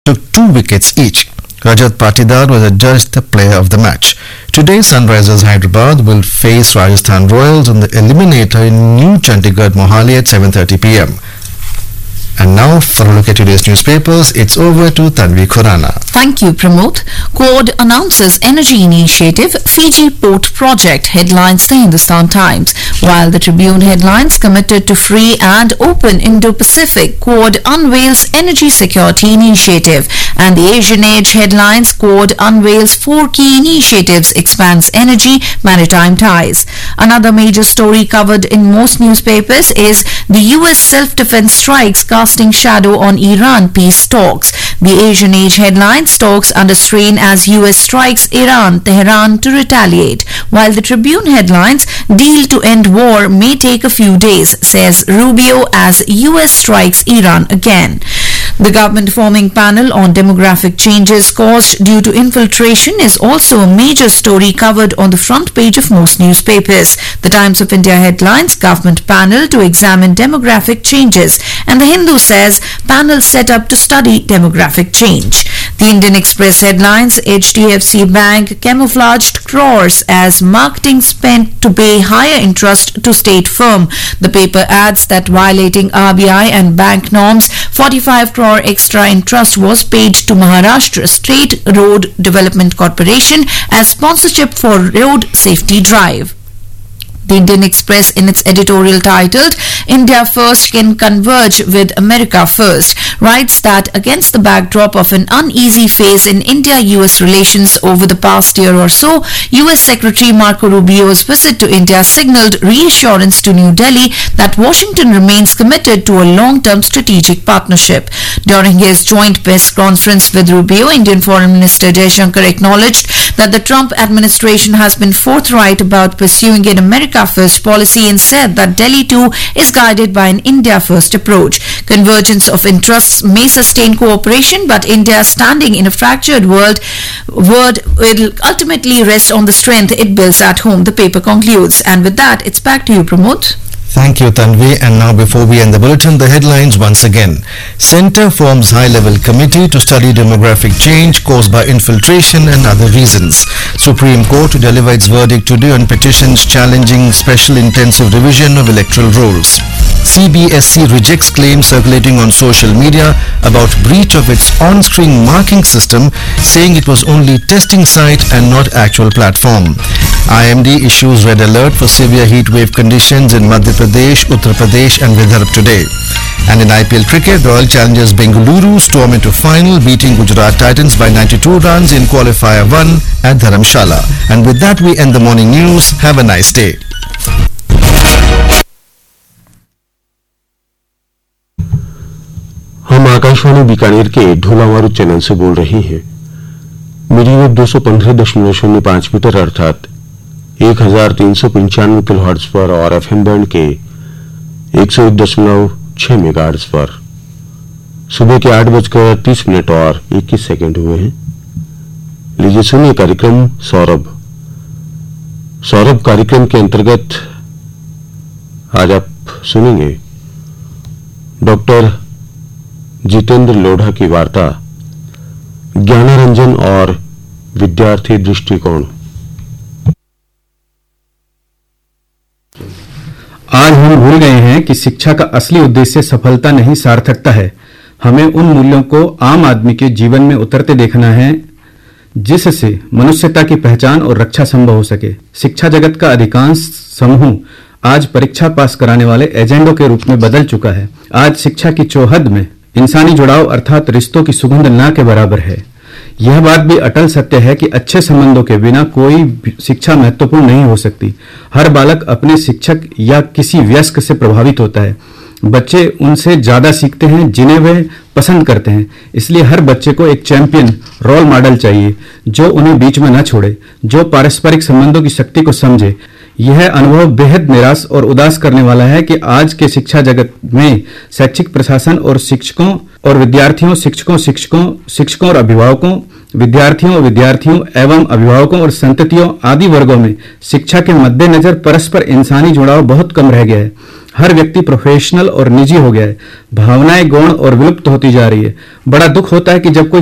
took 2 wickets each. Rajat Patidar was adjudged the player of the match. Today, Sunrisers Hyderabad will face Rajasthan Royals in the eliminator in New Chandigarh, Mohali at 7:30 p.m. And now, for a look at today's newspapers, it's over to Tanvi Khurana. Thank you, Pramod. Quad announces energy initiative, Fiji port project, headlines the Hindustan Times. While the Tribune headlines, committed to free and open Indo-Pacific, Quad unveils energy security initiative. And the Asian Age headlines, Quad unveils 4 key initiatives, expands energy, maritime ties. Another major story covered in most newspapers is the US self-defense strikes casting shadow on Iran peace talks. The Asian Age headlines, talks under strain as US strikes Iran, Tehran to retaliate. While the Tribune headlines, deal to end war may take a few days, says Rubio as US strikes Iran again. The government-forming panel on demographic changes caused due to infiltration is also a major story covered on the front page of most newspapers. The Times of India headlines, government panel to examine demographic changes, and the Hindu says panel set up to study demographic change. The Indian Express headlines, HDFC Bank camouflaged crores as marketing spent to pay higher interest to state firm. The paper adds that violating RBI and bank norms, 45 crore extra interest was paid to Maharashtra State Road Development Corporation as sponsorship for road safety drive. The Indian Express, in its editorial titled India First Can Converge with America First, writes that against the backdrop of an uneasy phase in India-US relations over the past year or so, US Secretary Marco Rubio's visit to India signaled reassurance to New Delhi that Washington remains committed to a long-term strategic partnership. During his joint press conference with Rubio, Indian Foreign Minister Jaishankar acknowledged that the Trump administration has been forthright about pursuing an America First policy and said that Delhi too is guided by an India First approach. Convergence of interests may sustain cooperation, but India, standing in a fractured world will ultimately rest on the strength it builds at home, the paper concludes. And with that, it's back to you, Pramod. Thank you, Tanvi. And now, before we end the bulletin, the headlines once again. Centre forms high-level committee to study demographic change caused by infiltration and other reasons. Supreme Court to deliver its verdict today on petitions challenging special intensive revision of electoral rolls. CBSE rejects claims circulating on social media about breach of its on-screen marking system, saying it was only testing site and not actual platform. IMD issues red alert for severe heat wave conditions in Madhya Pradesh, Uttar Pradesh and Vidarbha today. And in IPL cricket, Royal Challengers Bengaluru storm into final, beating Gujarat Titans by 92 runs in qualifier 1 at Dharamshala. And with that, we end the morning news. Have a nice day. हम आकाशवाणी बीकानेर के ढोलावारू channel से बोल रहे हैं। Medium wave 215.05 metre अर्थात 1395 kilohertz पर और FM band के 101.6 मेगाहर्ट्ज पर सुबह के 8:30 और 21 सेकंड हुए हैं। लीजिए सुनिए कार्यक्रम सौरभ कार्यक्रम के अंतर्गत आज आप सुनेंगे डॉक्टर जितेंद्र लोढ़ा की वार्ता ज्ञानारंजन और विद्यार्थी दृष्टिकोण। आज हम भूल गए हैं कि शिक्षा का असली उद्देश्य सफलता नहीं, सार्थकता है। हमें उन मूल्यों को आम आदमी के जीवन में उतरते देखना है जिससे मनुष्यता की पहचान और रक्षा संभव हो सके। शिक्षा जगत का अधिकांश समूह आज परीक्षा पास कराने वाले एजेंडों के रूप में बदल चुका है। आज शिक्षा की चौहद में इंसानी जुड़ाव अर्थात रिश्तों की सुगंध ना के बराबर है। यह बात भी अटल सत्य है कि अच्छे संबंधों के बिना कोई शिक्षा महत्वपूर्ण नहीं हो सकती। हर बालक अपने शिक्षक या किसी वयस्क से प्रभावित होता है। बच्चे उनसे ज्यादा सीखते हैं जिन्हें वे पसंद करते हैं। इसलिए हर बच्चे को एक चैंपियन रोल मॉडल चाहिए जो उन्हें बीच में न छोड़े, जो पारस्परिक संबंधों की शक्ति को समझे। यह अनुभव बेहद निराश और उदास करने वाला है कि आज के शिक्षा जगत में शैक्षिक प्रशासन और शिक्षकों और विद्यार्थियों, शिक्षकों और अभिभावकों, विद्यार्थियों एवं अभिभावकों और संततियों आदि वर्गों में शिक्षा के मद्देनजर परस्पर इंसानी जुड़ाव बहुत कम रह गया है। हर व्यक्ति प्रोफेशनल और निजी हो गया है। भावनाएं गौण और विलुप्त होती जा रही है। बड़ा दुख होता है कि जब कोई